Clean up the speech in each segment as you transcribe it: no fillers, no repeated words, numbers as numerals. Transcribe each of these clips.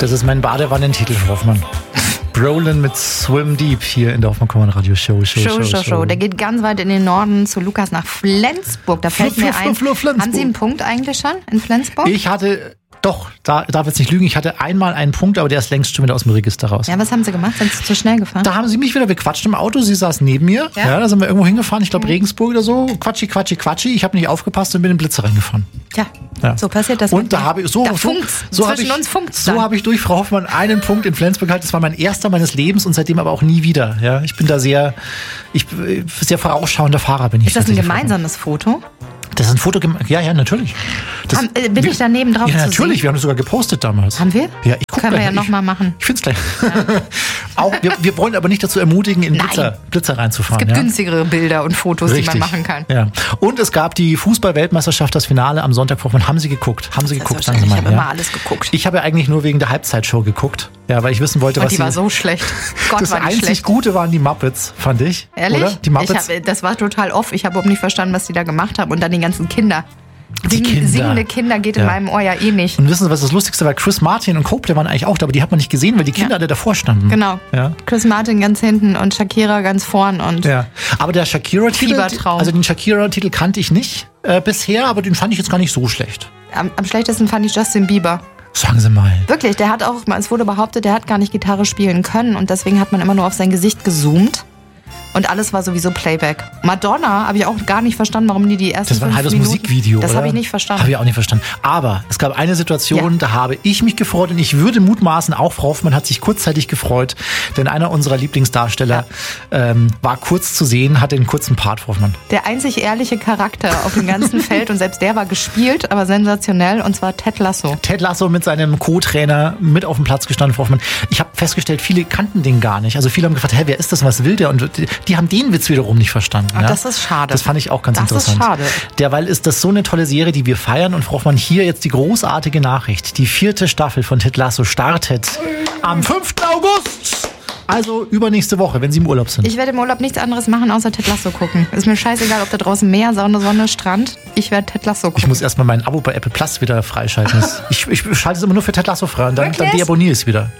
Das ist mein Badewannentitel, Hoffmann. Brolin mit Swim Deep hier in der Hoffmann Radio Show. Der geht ganz weit in den Norden zu Lukas nach Flensburg. Da fällt mir ein. Haben Sie einen Punkt eigentlich schon in Flensburg? Ich hatte... Doch, da darf jetzt nicht lügen. Ich hatte einmal einen Punkt, aber der ist längst schon wieder aus dem Register raus. Ja, was haben Sie gemacht? Sind Sie zu schnell gefahren? Da haben Sie mich wieder bequatscht im Auto. Sie saß neben mir. Ja, da sind wir irgendwo hingefahren. Ich glaube Regensburg oder so. Quatschi. Ich habe nicht aufgepasst und bin in den Blitzer reingefahren. Ja, so passiert das. Und da habe ich so habe ich durch Frau Hoffmann einen Punkt in Flensburg gehalten. Das war mein erster meines Lebens und seitdem aber auch nie wieder. Ja, ich bin da sehr vorausschauender Fahrer bin ich. Ist das ein gemeinsames Foto? Das ist ein Foto, ja, natürlich. Bin ich daneben drauf zu sehen? Ja, natürlich, wir haben das sogar gepostet damals. Haben wir? Ja, können wir ja nochmal machen. Ich finde es gleich. Auch, wir wollen aber nicht dazu ermutigen, in Blitzer reinzufahren. Es gibt günstigere Bilder und Fotos, die man machen kann. Ja. Und es gab die Fußball-Weltmeisterschaft, das Finale am Sonntag. Haben Sie geguckt? Sagen Sie mal. Ich habe immer alles geguckt. Ich habe ja eigentlich nur wegen der Halbzeitshow geguckt. Ja, weil ich wissen wollte, die war so schlecht. Das einzig Gute waren die Muppets, fand ich. Ehrlich? Oder? Die Muppets. Das war total off. Ich habe überhaupt nicht verstanden, was die da gemacht haben. Und dann die ganzen Kinder. Singende Kinder geht in meinem Ohr ja eh nicht. Und wissen Sie, was das Lustigste war? Chris Martin und Copley waren eigentlich auch da, aber die hat man nicht gesehen, weil die Kinder alle davor standen. Genau. Ja. Chris Martin ganz hinten und Shakira ganz vorn. Und aber der Shakira-Titel, den Shakira-Titel kannte ich nicht bisher, aber den fand ich jetzt gar nicht so schlecht. Am schlechtesten fand ich Justin Bieber. Sagen Sie mal. Wirklich, der hat auch, es wurde behauptet, der hat gar nicht Gitarre spielen können und deswegen hat man immer nur auf sein Gesicht gezoomt. Und alles war sowieso Playback. Madonna habe ich auch gar nicht verstanden, warum die ersten 5 Minuten... Das war ein halbes Musikvideo, Das habe ich nicht verstanden. Habe ich auch nicht verstanden. Aber es gab eine Situation, da habe ich mich gefreut und ich würde mutmaßen, auch Frau Hoffmann hat sich kurzzeitig gefreut, denn einer unserer Lieblingsdarsteller war kurz zu sehen, hatte einen kurzen Part, Frau Hoffmann. Der einzig ehrliche Charakter auf dem ganzen Feld und selbst der war gespielt, aber sensationell und zwar Ted Lasso. Ted Lasso mit seinem Co-Trainer mit auf dem Platz gestanden, Frau Hoffmann. Ich habe festgestellt, viele kannten den gar nicht. Also viele haben gefragt, wer ist das, was will der? Und die haben den Witz wiederum nicht verstanden. Ja? Das ist schade. Das fand ich auch ganz interessant. Das ist schade. Derweil ist das so eine tolle Serie, die wir feiern und Frau Hoffmann, hier jetzt die großartige Nachricht. Die 4. Staffel von Ted Lasso startet am 5. August. Also übernächste Woche, wenn Sie im Urlaub sind. Ich werde im Urlaub nichts anderes machen, außer Ted Lasso gucken. Ist mir scheißegal, ob da draußen Meer, Sonne, Strand. Ich werde Ted Lasso gucken. Ich muss erstmal mein Abo bei Apple Plus wieder freischalten. Ich schalte es immer nur für Ted Lasso frei und dann deabonniere ich es wieder.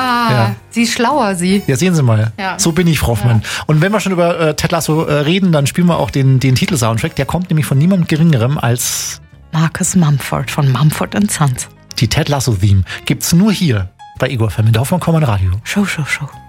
Sie ist schlauer, Sie. Ja, sehen Sie mal. Ja. So bin ich, Frau Hoffmann. Ja. Und wenn wir schon über Ted Lasso reden, dann spielen wir auch den Titelsoundtrack. Der kommt nämlich von niemand Geringerem als Marcus Mumford von Mumford & Sons. Die Ted Lasso-Theme gibt's nur hier bei Igor FM in der Hoffmann Radio. Show.